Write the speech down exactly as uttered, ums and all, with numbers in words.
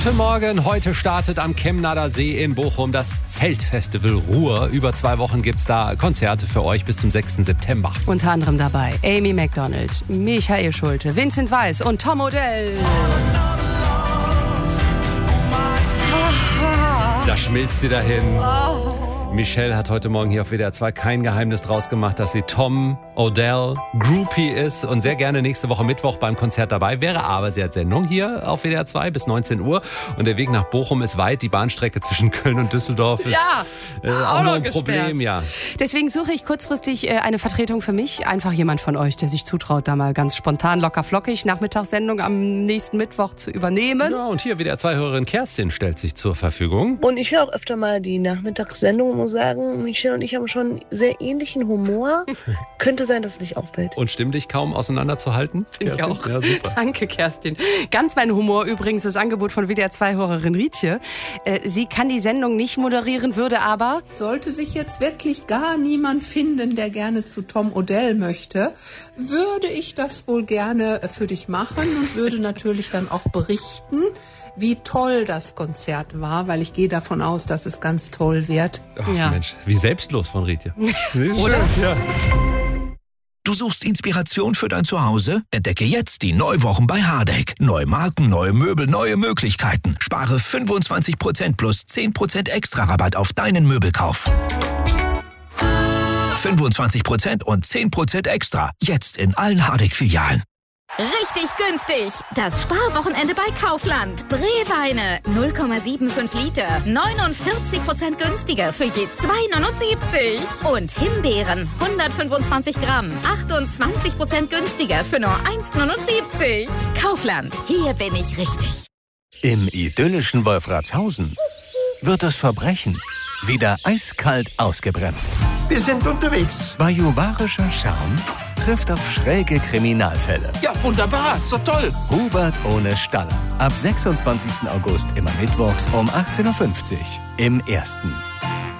Guten Morgen, heute startet am Chemnader See in Bochum das Zeltfestival Ruhr. Über zwei Wochen gibt es da Konzerte für euch bis zum sechsten September. Unter anderem dabei Amy Macdonald, Michael Schulte, Vincent Weiss und Tom Odell. Da schmilzt sie dahin. Oh. Michelle hat heute Morgen hier auf W D R zwei kein Geheimnis draus gemacht, dass sie Tom Odell Groupie ist und sehr gerne nächste Woche Mittwoch beim Konzert dabei wäre. Aber sie hat Sendung hier auf W D R zwei bis neunzehn Uhr und der Weg nach Bochum ist weit. Die Bahnstrecke zwischen Köln und Düsseldorf ist ja, äh, auch, auch noch ein Problem. Ja. Deswegen suche ich kurzfristig äh, eine Vertretung für mich. Einfach jemand von euch, der sich zutraut, da mal ganz spontan, locker flockig Nachmittagssendung am nächsten Mittwoch zu übernehmen. Ja, und hier W D R zwei-Hörerin Kerstin stellt sich zur Verfügung. Und ich höre auch öfter mal die Nachmittagssendung und muss sagen, Michelle und ich haben schon sehr ähnlichen Humor. Könnte sein, dass es nicht auffällt. Und stimmlich kaum auseinanderzuhalten? Finde ich auch. Ja, super. Danke, Kerstin. Ganz mein Humor übrigens das Angebot von W D R zwei-Hörerin Rietje. Äh, sie kann die Sendung nicht moderieren, würde aber... Sollte sich jetzt wirklich gar niemand finden, der gerne zu Tom Odell möchte, würde ich das wohl gerne für dich machen und würde natürlich dann auch berichten, wie toll das Konzert war, weil ich gehe davon aus, dass es ganz toll wird. Ach, ja. Mensch, wie selbstlos von Rietje. Oder? Ja. Du suchst Inspiration für dein Zuhause? Entdecke jetzt die Neuwochen bei Hardegg. Neue Marken, neue Möbel, neue Möglichkeiten. Spare fünfundzwanzig Prozent plus zehn Prozent extra Rabatt auf deinen Möbelkauf. fünfundzwanzig Prozent und zehn Prozent extra. Jetzt in allen Hardegg-Filialen. Richtig günstig. Das Sparwochenende bei Kaufland. Brewweine null Komma fünfundsiebzig Liter. neunundvierzig Prozent günstiger für je zwei Euro neunundsiebzig. Und Himbeeren hundertfünfundzwanzig Gramm. achtundzwanzig Prozent günstiger für nur eins Euro neunundsiebzig. Kaufland. Hier bin ich richtig. Im idyllischen Wolfratshausen wird das Verbrechen wieder eiskalt ausgebremst. Wir sind unterwegs. Bajuwarischer Charme trifft auf schräge Kriminalfälle. Ja, wunderbar. So toll. Hubert ohne Staller. Ab sechsundzwanzigsten August immer mittwochs um achtzehn Uhr fünfzig im Ersten.